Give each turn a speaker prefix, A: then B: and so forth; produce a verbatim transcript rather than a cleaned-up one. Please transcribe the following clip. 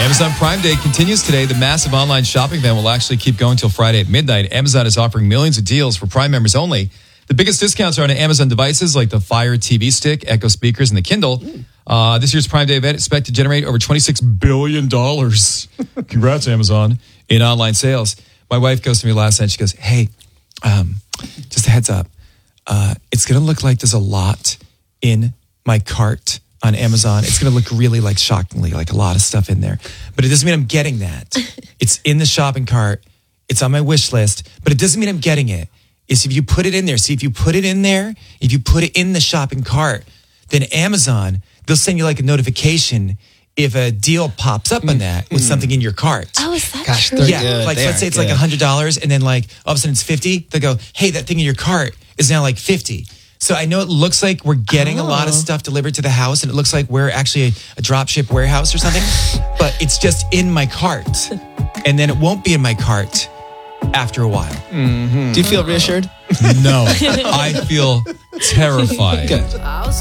A: Amazon Prime Day continues today. The massive online shopping event will actually keep going till Friday at midnight. Amazon is offering millions of deals for Prime members only. The biggest discounts are on Amazon devices like the Fire T V Stick, Echo speakers, and the Kindle. Uh, this year's Prime Day event is expected to generate over twenty-six billion dollars. Congrats, Amazon, in online sales. My wife goes to me last night. She goes, hey, um, just a heads up. Uh, it's going to look like there's a lot in my cart on Amazon. It's going to look really like shockingly like a lot of stuff in there. But it doesn't mean I'm getting that. It's in the shopping cart. It's on my wish list. But it doesn't mean I'm getting it. It's if you put it in there. See, if you put it in there, if you put it in the shopping cart, then Amazon, they'll send you like a notification if a deal pops up on that with something in your cart.
B: Oh, is that
C: Gosh,
B: true?
C: they're
A: Yeah,
C: good.
A: like
C: They
A: let's
C: are
A: say it's
C: good.
A: like one hundred dollars and then like all of a sudden it's fifty. They'll go, hey, that thing in your cart is now like fifty. So I know it looks like we're getting a lot of stuff delivered to the house and it looks like we're actually a, a drop ship warehouse or something, but it's just in my cart. And then it won't be in my cart after a while.
C: Do you feel reassured?
A: No, I feel terrified.
C: Good.